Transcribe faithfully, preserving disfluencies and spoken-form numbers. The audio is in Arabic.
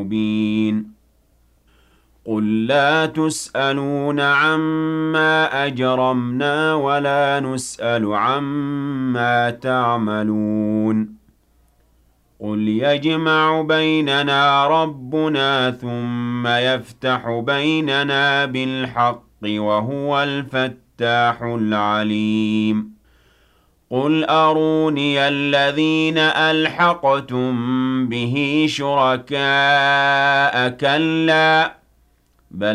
مبين قل لا تسألون عما أجرمنا ولا نسأل عما تعملون قل يجمع بيننا ربنا ثم يفتح بيننا بالحق وهو الفتاح العليم قل أروني الذين ألحقتم به شركاء كلا